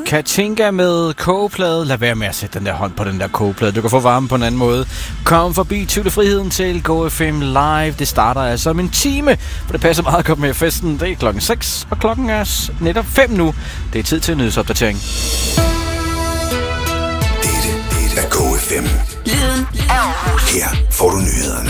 Katinka med kogeplade. Lad være med at sætte den der hånd på den der kogeplade. Du kan få varme på en anden måde. Kom forbi Tivoli Friheden til GoFM Live. Det starter altså om en time, for det passer meget godt med festen. Det er klokken 6, og klokken er netop 5 nu. Det er tid til en nyhedsopdatering. Dette er GoFM. Lyden af Aarhus. Her får du nyhederne.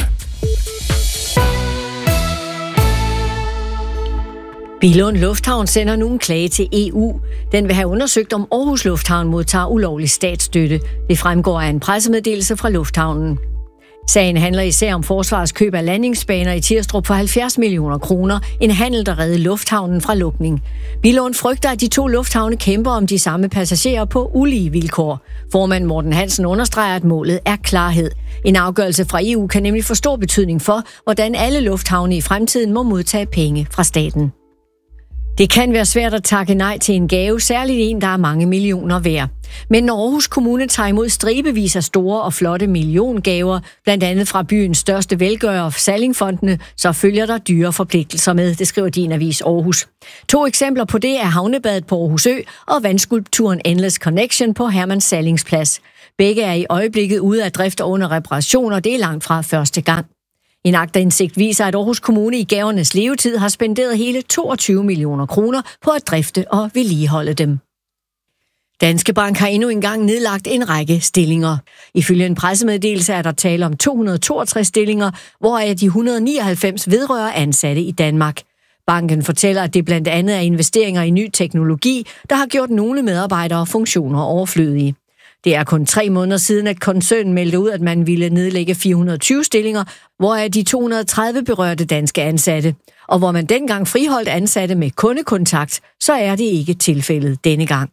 Billund Lufthavn sender nu en klage til EU. Den vil have undersøgt, om Aarhus Lufthavn modtager ulovlig statsstøtte. Det fremgår af en pressemeddelelse fra lufthavnen. Sagen handler især om forsvarets køb af landingsbaner i Tirstrup for 70 millioner kroner. En handel, der reddede lufthavnen fra lukning. Billund frygter, at de to lufthavne kæmper om de samme passagerer på ulige vilkår. Formand Morten Hansen understreger, at målet er klarhed. En afgørelse fra EU kan nemlig få stor betydning for, hvordan alle lufthavne i fremtiden må modtage penge fra staten. Det kan være svært at takke nej til en gave, særligt en, der er mange millioner værd. Men når Aarhus Kommune tager imod stribevis af store og flotte milliongaver, blandt andet fra byens største velgører, Sallingfondene, så følger der dyre forpligtelser med, det skriver din avis Aarhus. 2 eksempler på det er havnebadet på Aarhus Ø og vandskulpturen Endless Connection på Herman Sallings Plads. Begge er i øjeblikket ude af drift og under reparation, og det er langt fra første gang. En aktindsigt viser, at Aarhus Kommune i gavernes levetid har spenderet hele 22 millioner kroner på at drifte og vedligeholde dem. Danske Bank har endnu engang nedlagt en række stillinger. Ifølge en pressemeddelelse er der tale om 262 stillinger, hvoraf de 199 vedrører ansatte i Danmark. Banken fortæller, at det blandt andet er investeringer i ny teknologi, der har gjort nogle medarbejdere og funktioner overflødige. Det er kun 3 måneder siden, at koncernen meldte ud, at man ville nedlægge 420 stillinger, hvoraf de 230 berørte danske ansatte. Og hvor man dengang friholdt ansatte med kundekontakt, så er det ikke tilfældet denne gang.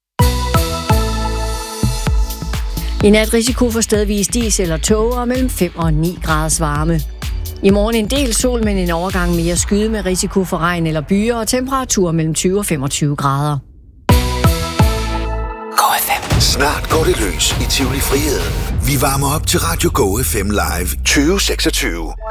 I nat risiko for stedvis dis eller tåger mellem 5 og 9 graders varme. I morgen en del sol, men en overgang mere skyde med risiko for regn eller byer og temperatur mellem 20 og 25 grader. Snart går det løs i Tivoli Friheden. Vi varmer op til Radio GoFM Live 2026.